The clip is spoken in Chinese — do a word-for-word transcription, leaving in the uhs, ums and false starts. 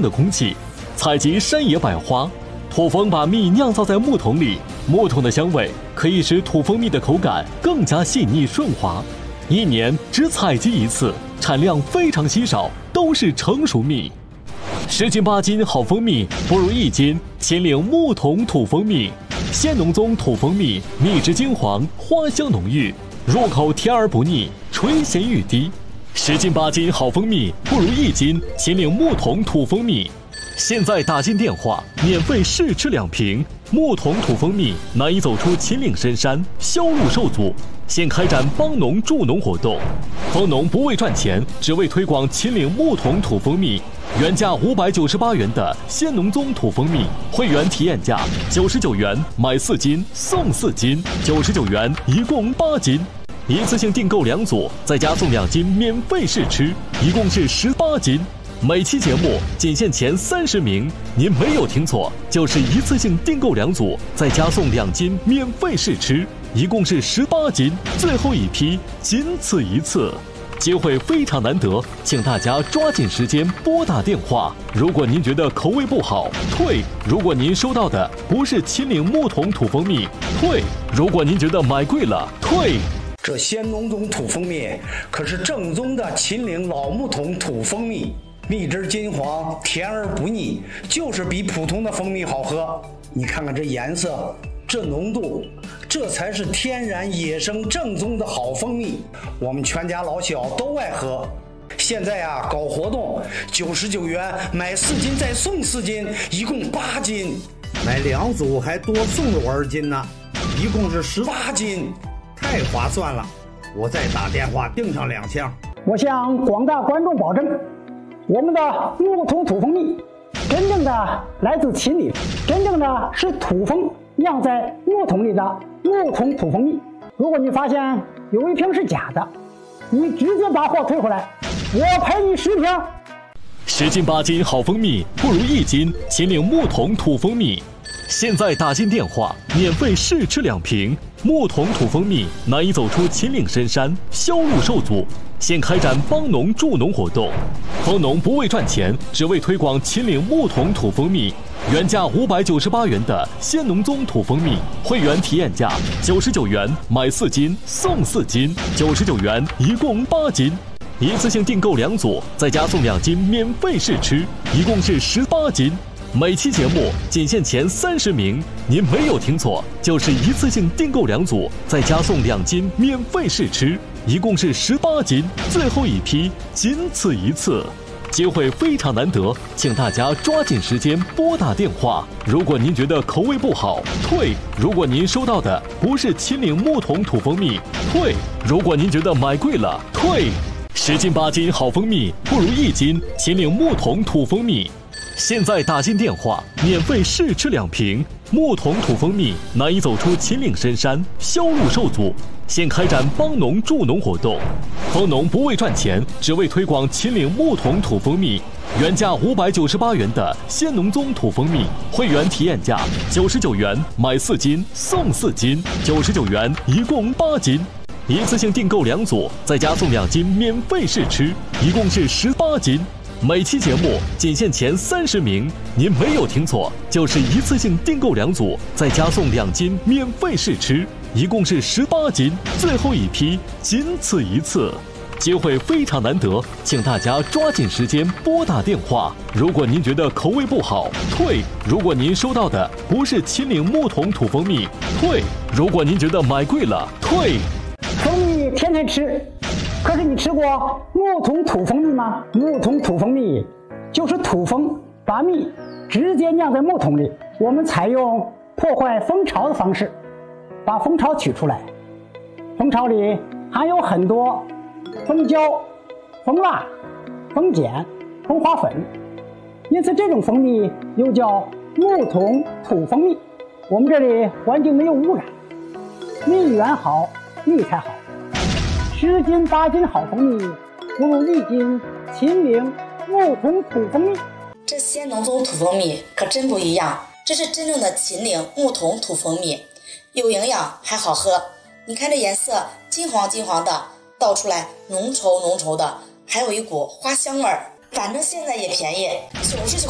净的空气，采集山野百花。土蜂把蜜酿造在木桶里，木桶的香味可以使土蜂蜜的口感更加细腻顺滑。一年只采集一次，产量非常稀少，都是成熟蜜。十斤八斤好蜂蜜不如一斤秦岭木桶土蜂蜜。鲜浓宗土蜂蜜，蜜质金黄，花香浓郁，入口甜而不腻，垂涎欲滴。十斤八斤好蜂蜜不如一斤秦岭木桶土蜂蜜。现在打进电话，免费试吃两瓶。木桶土蜂蜜难以走出秦岭深山，销路受阻。现开展帮农助农活动，蜂农不为赚钱，只为推广秦岭木桶土蜂蜜。原价五百九十八元的鲜浓宗土蜂蜜，会员体验价九十九元，买四斤送四斤，九十九元一共八斤。一次性订购两组，再加送两斤免费试吃，一共是十八斤。每期节目仅限前三十名，您没有听错，就是一次性订购两组，再加送两斤免费试吃，一共是十八斤，最后一批，仅此一次，机会非常难得，请大家抓紧时间拨打电话。如果您觉得口味不好，退；如果您收到的不是秦岭木桶土蜂蜜，退；如果您觉得买贵了，退。 这鲜浓宗土蜂蜜可是正宗的秦岭老木桶土蜂蜜，蜜汁金黄，甜而不腻，就是比普通的蜂蜜好喝。你看看这颜色，这浓度，这才是天然野生正宗的好蜂蜜，我们全家老小都爱喝。现在啊搞活动，九十九元买四斤再送四斤，一共八斤， 买两组还多送多少斤呢？一共是十八斤， 太划算了！我再打电话订上两箱。 我向广大观众保证，我们的木桶土蜂蜜真正的来自秦岭，真正的是土蜂酿在木桶里的木桶土蜂蜜。如果你发现有一瓶是假的，你直接把货退回来，我赔你十瓶。 十斤八斤好蜂蜜不如一斤秦岭木桶土蜂蜜。现在打进电话，免费试吃两瓶。木桶土蜂蜜难以走出秦岭深山，销路受阻。现开展帮农助农活动，蜂农不为赚钱，只为推广秦岭木桶土蜂蜜。原价五百九十八元的鲜浓宗土蜂蜜，会员体验价九十九元，买四斤送四斤，九十九元一共八斤。一次性订购两组，再加送两斤免费试吃，一共是十八斤。每期节目仅限前三十名，您没有听错，就是一次性订购两组，再加送两斤免费试吃，一共是十八斤，最后一批，仅此一次，机会非常难得，请大家抓紧时间拨打电话。如果您觉得口味不好，退；如果您收到的不是秦岭木桶土蜂蜜，退；如果您觉得买贵了，退。十斤八斤好蜂蜜不如一斤秦岭木桶土蜂蜜。现在打进电话，免费试吃两瓶。木桶土蜂蜜难以走出秦岭深山，销路受阻。现开展帮农助农活动，蜂农不为赚钱，只为推广秦岭木桶土蜂蜜。原价五百九十八元的鲜浓宗土蜂蜜，会员体验价九十九元，买四斤送四斤，九十九元一共八斤。一次性订购两组，再加送两斤免费试吃，一共是十八斤。每期节目仅限前三十名，您没有听错，就是一次性订购两组，再加送两斤免费试吃，一共是十八斤，最后一批，仅此一次，机会非常难得，请大家抓紧时间拨打电话。如果您觉得口味不好，退；如果您收到的不是秦岭木桶土蜂蜜，退；如果您觉得买贵了，退。 蜂蜜天天吃，可是你吃过木桶土蜂蜜吗？木桶土蜂蜜就是土蜂把蜜直接酿在木桶里，我们采用破坏蜂巢的方式把蜂巢取出来。蜂巢里含有很多蜂胶、蜂蜡、蜂碱、蜂花粉，因此这种蜂蜜又叫木桶土蜂蜜。我们这里环境没有污染，蜜源好，蜜才好。十斤八斤好蜂蜜不如一斤秦岭木桶土蜂蜜。 这鲜浓宗土蜂蜜可真不一样，这是真正的秦岭木桶土蜂蜜，有营养还好喝。你看这颜色金黄金黄的，倒出来浓稠浓稠的，还有一股花香味儿。反正现在也便宜，九十九